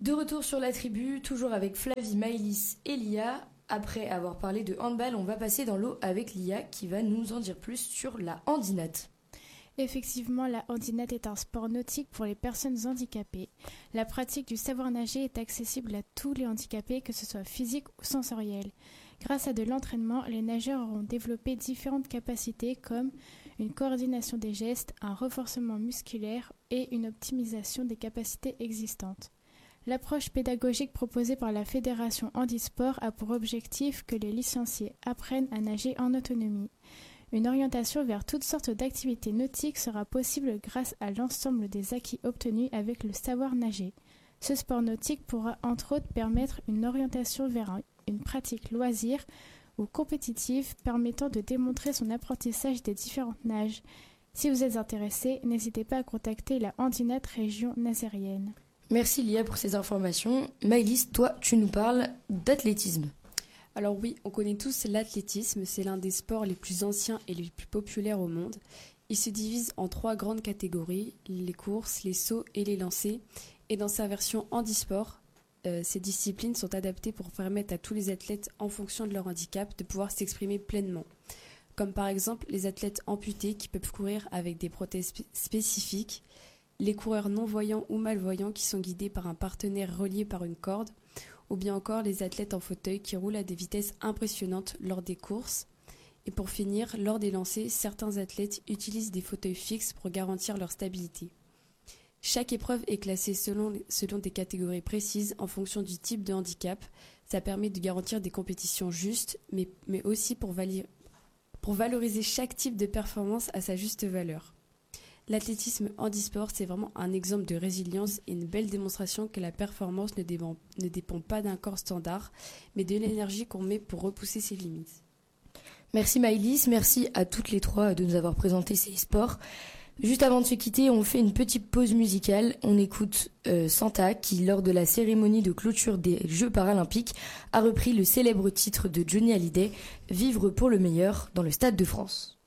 De retour sur la tribu, toujours avec Flavie, Maëlys et Lia. Après avoir parlé de handball, on va passer dans l'eau avec Lia qui va nous en dire plus sur la handinate. Effectivement, la handinate est un sport nautique pour les personnes handicapées. La pratique du savoir nager est accessible à tous les handicapés, que ce soit physique ou sensoriel. Grâce à de l'entraînement, les nageurs auront développé différentes capacités comme une coordination des gestes, un renforcement musculaire et une optimisation des capacités existantes. L'approche pédagogique proposée par la Fédération Handisport a pour objectif que les licenciés apprennent à nager en autonomie. Une orientation vers toutes sortes d'activités nautiques sera possible grâce à l'ensemble des acquis obtenus avec le savoir nager. Ce sport nautique pourra entre autres permettre une orientation vers une pratique loisir ou compétitive permettant de démontrer son apprentissage des différentes nages. Si vous êtes intéressé, n'hésitez pas à contacter la Handinate région nazérienne. Merci Lia pour ces informations. Maëlys, toi, tu nous parles d'athlétisme. Alors oui, on connaît tous l'athlétisme, c'est l'un des sports les plus anciens et les plus populaires au monde. Il se divise en 3 grandes catégories, les courses, les sauts et les lancers. Et dans sa version handisport, ces disciplines sont adaptées pour permettre à tous les athlètes, en fonction de leur handicap, de pouvoir s'exprimer pleinement. Comme par exemple les athlètes amputés qui peuvent courir avec des prothèses spécifiques, les coureurs non-voyants ou malvoyants qui sont guidés par un partenaire relié par une corde, ou bien encore les athlètes en fauteuil qui roulent à des vitesses impressionnantes lors des courses. Et pour finir, lors des lancers, certains athlètes utilisent des fauteuils fixes pour garantir leur stabilité. Chaque épreuve est classée selon des catégories précises en fonction du type de handicap. Ça permet de garantir des compétitions justes, mais aussi pour valoriser chaque type de performance à sa juste valeur. L'athlétisme handisport, c'est vraiment un exemple de résilience et une belle démonstration que la performance ne dépend pas d'un corps standard, mais de l'énergie qu'on met pour repousser ses limites. Merci Maëlys, merci à toutes les trois de nous avoir présenté ces sports. Juste avant de se quitter, on fait une petite pause musicale. On écoute Santa qui, lors de la cérémonie de clôture des Jeux paralympiques, a repris le célèbre titre de Johnny Hallyday, Vivre pour le meilleur, dans le Stade de France.